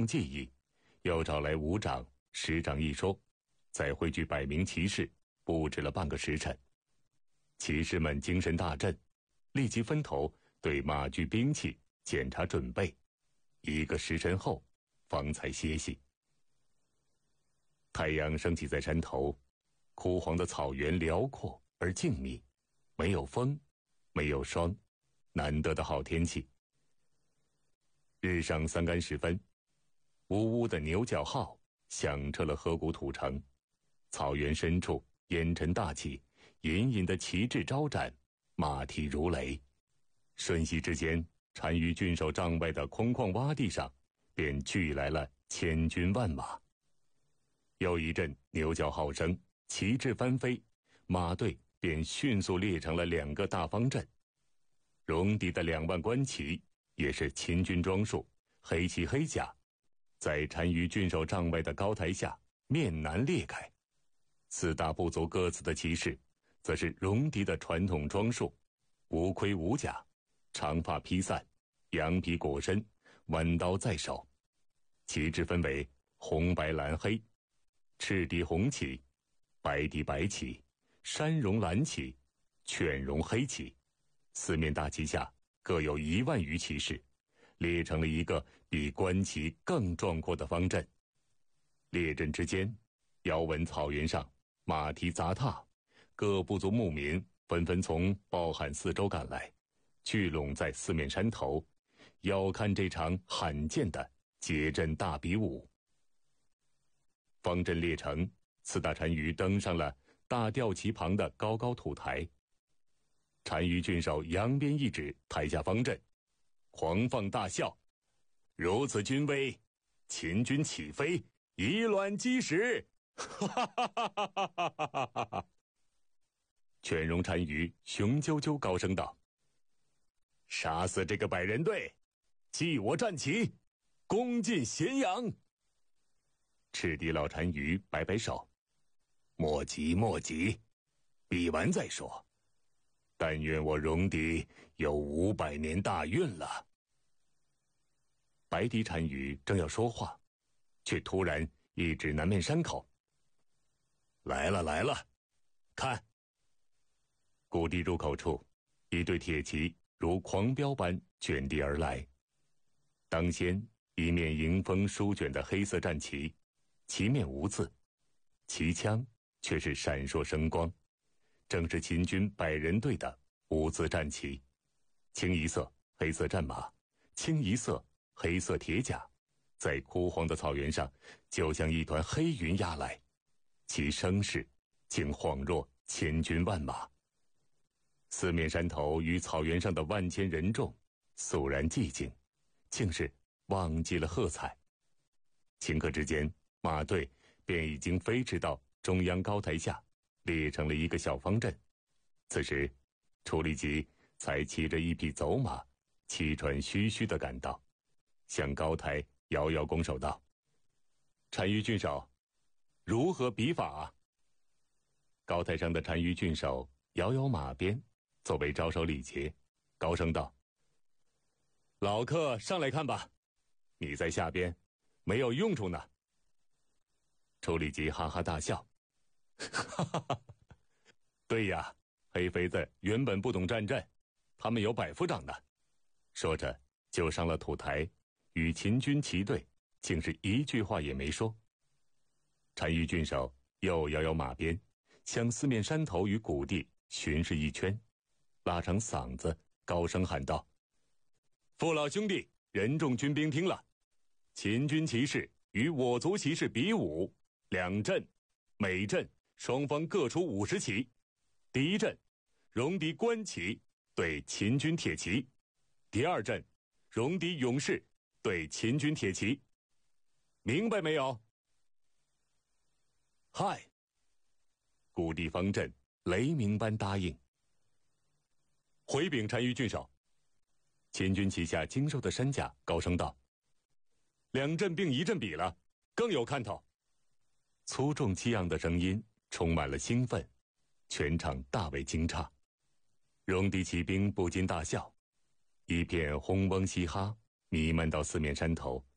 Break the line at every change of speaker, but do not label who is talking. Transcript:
众计议，又找来5长、10长一说，再汇聚100名骑士，布置了半个时辰。骑士们精神大振，立即分头对马具兵器检查准备，1个时辰后方才歇息。太阳升起在山头，枯黄的草原辽阔而静谧，没有风，没有霜，难得的好天气。日上3竿时分，呜呜的牛叫号响彻了河谷土城。草原深处烟尘大起，隐隐的旗帜招展，马蹄如雷。瞬息之间，单于郡守帐外的空旷洼地上便聚来了千军万马。又一阵牛叫号声，旗帜翻飞，马队便迅速列成了2个大方阵。戎狄的2万官旗也是秦军装束，黑旗黑甲，在单于郡守帐外的高台下面南裂开。4大部族各自的骑士则是戎狄的传统装束，无盔无甲，长发披散，羊皮裹身，弯刀在手。旗帜分为红白蓝黑，赤底红旗，白底白旗，山戎蓝旗，犬戎黑旗。4面大旗下各有1万余骑士，列成了一个比官旗更壮阔的方阵。列阵之间，遥闻草原上马蹄杂踏，各部族牧民纷纷从抱憾4周赶来，聚拢在4面山头，遥看这场罕见的结阵大比武。方阵列成，4大单于登上了大吊旗旁的高高土台。单于郡守扬鞭一指台下方阵，狂放大笑：“如此军威，秦军起飞，以卵击石！”哈哈哈哈哈哈哈哈！犬戎单于雄赳赳高声道：“杀死这个百人队，记我战旗，攻进咸阳！”赤底老单于摆摆手：“莫急莫急，比完再说。但愿我戎狄有500年大运了。”白底单于正要说话，却突然一指南面山口：“来了来了，看！”谷地入口处，一队铁骑如狂飙般卷地而来。当先一面迎风舒卷的黑色战旗，旗面无字，旗枪却是闪烁生光，正是秦军百人队的5字战旗。清一色黑色战马，清一色黑色铁甲，在枯黄的草原上就像一团黑云压来，其声势竟恍若千军万马。4面山头与草原上的万千人众肃然寂静，竟是忘记了喝彩。顷刻之间，马队便已经飞驰到中央高台下，列成了一个小方阵。此时楚立吉才骑着一匹走马，气喘吁吁地赶到，向高台遥遥拱手道：“单于郡守，如何比法？”高台上的单于郡守摇摇马鞭，作为招手礼节，高声道：“老客上来看吧，你在下边没有用处呢。”楚立吉哈哈大笑：“哈哈哈，对呀，黑肥子原本不懂战阵，他们有百夫长呢。”说着就上了土台，与秦军齐队，竟是一句话也没说。单于郡守又摇摇马鞭，向4面山头与谷地巡视一圈，拉长嗓子高声喊道：“父老兄弟，人众军兵听了，秦军骑士与我族骑士比武，2阵，每阵双方各出50骑。第一阵，戎狄官旗对秦军铁骑；第二阵，戎狄勇士对秦军铁骑。明白没有？”嗨！谷地方阵雷鸣般答应。回禀单于郡守，秦军旗下精瘦的山甲高声道：“2阵并1阵比了，更有看头。”粗重激昂的声音充满了兴奋，全场大为惊诧。戎狄骑兵不禁大笑，一片轰嗡嘻哈弥漫到4面山头，